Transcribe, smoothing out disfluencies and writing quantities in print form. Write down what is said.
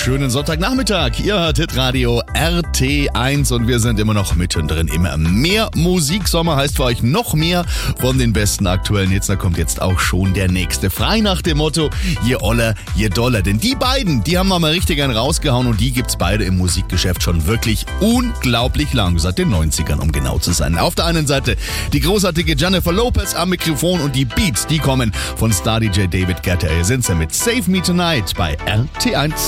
Schönen Sonntagnachmittag. Ihr hört Hitradio RT1 und wir sind immer noch mittendrin. Immer mehr Musiksommer heißt für euch noch mehr von den besten aktuellen Hits. Da kommt jetzt auch schon der nächste. Frei nach dem Motto, je oller, je doller. Denn die beiden, die haben mal richtig einen rausgehauen und die gibt's beide im Musikgeschäft schon wirklich unglaublich lang. Seit den 90ern, um genau zu sein. Auf der einen Seite die großartige Jennifer Lopez am Mikrofon und die Beats, die kommen von Star-DJ David Guetta. Sind sie mit Save Me Tonight bei RT1.